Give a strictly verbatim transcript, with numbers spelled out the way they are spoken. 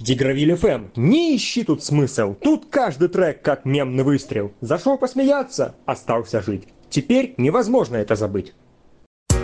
Дигравиль эф эм. Не ищи тут смысл. Тут каждый трек как мемный выстрел. Зашел посмеяться, остался жить. Теперь невозможно это забыть.